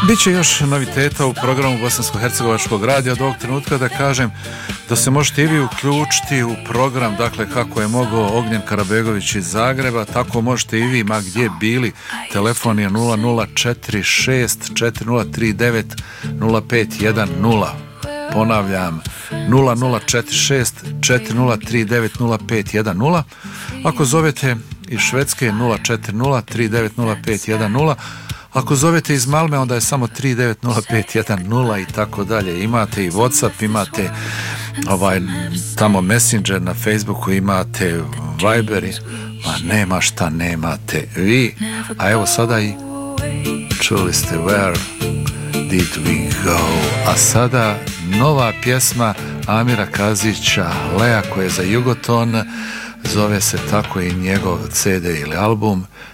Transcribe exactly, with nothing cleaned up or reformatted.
Biće još noviteta u programu Bosansko-hercegovačkog radija od ovog trenutka, da kažem da se možete i vi uključiti u program, dakle kako je mogao Ognjen Karabegović iz Zagreba, tako možete i vi ma gdje bili. Telefon je nula nula četiri šest četiri nula tri devet nula pet jedan nula. Ponavljam, nula nula četiri šest četiri nula tri devet nula pet jedan nula. Ako zovete iz Švedske nula četiri nula tri devet nula pet jedan nula. Ako zovete iz Malme, onda je samo tri devet nula pet jedan nula i tako dalje. Imate i WhatsApp, imate ovaj tamo Messenger na Facebooku, imate Viber, ma nema šta nemate vi. A evo sada i čuli ste Where Did We Go. A sada nova pjesma Amira Kazića, Lea, koja je za Jugoton, zove se tako i njegov C D ili album